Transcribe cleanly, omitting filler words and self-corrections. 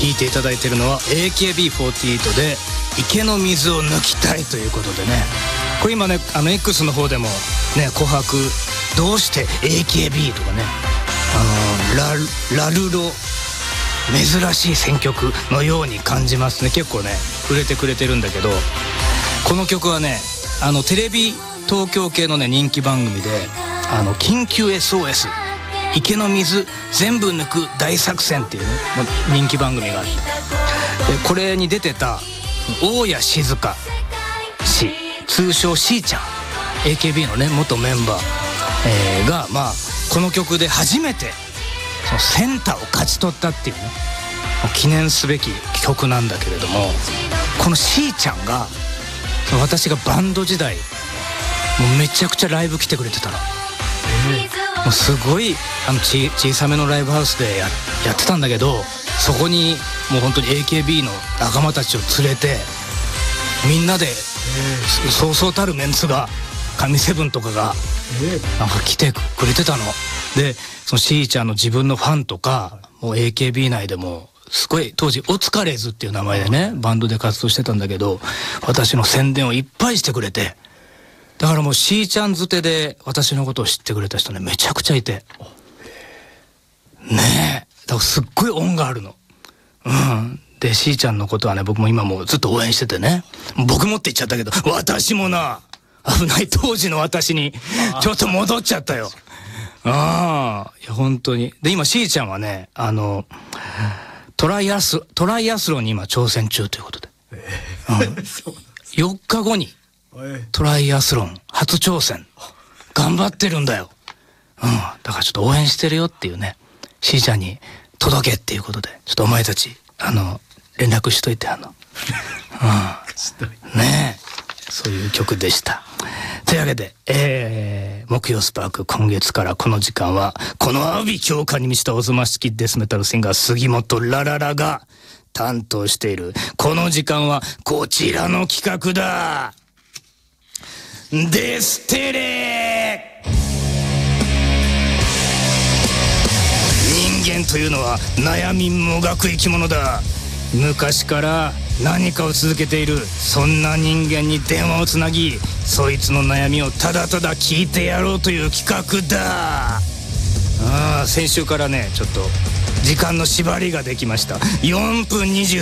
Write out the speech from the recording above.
聴いていただいているのは AKB48 で池の水を抜きたいということでね、これ今ねX の方でもね琥珀どうして AKB とかねラルロ珍しい選曲のように感じますね。結構ね売れてくれてるんだけど、この曲はねテレビ東京系のね人気番組で緊急 SOS 池の水全部抜く大作戦っていうね人気番組があって、でこれに出てた大谷静香氏通称しーちゃん AKB のね元メンバー、がこの曲で初めてそのセンターを勝ち取ったっていうね記念すべき曲なんだけれども、このしーちゃんが私がバンド時代もうめちゃくちゃライブ来てくれてたの。もうすごい小さめのライブハウスで やってたんだけど、そこにもう本当に AKB の仲間たちを連れてみんなでそうそうたるメンツが神セブンとかがなんか来てくれてたので、そのしーちゃんの自分のファンとかもう AKB 内でもすごい当時オツカレーズっていう名前でねバンドで活動してたんだけど、私の宣伝をいっぱいしてくれて、だからもうしーちゃんづてで私のことを知ってくれた人ねめちゃくちゃいてねえ、だからすっごい恩があるの。でしーちゃんのことはね僕も今もずっと応援しててね、僕もって言っちゃったけど私もな危ない当時の私にちょっと戻っちゃったよ。いや本当に。で今しーちゃんはねトライアスロンに今挑戦中ということで、4日後にトライアスロン初挑戦頑張ってるんだよ。だからちょっと応援してるよっていうね、しーちゃんに届けっていうことでちょっとお前たち連絡しといてねえ、そういう曲でした。というわけで、木曜スパーク今月からこの時間はこの阿鼻教科に満ちたおぞましきデスメタルシンガー杉本ラララが担当しているこの時間はこちらの企画だ。デステレ。人間というのは悩みもがく生き物だ。昔から何かを続けているそんな人間に電話をつなぎ、そいつの悩みをただただ聞いてやろうという企画だ。先週からねちょっと時間の縛りができました。4分23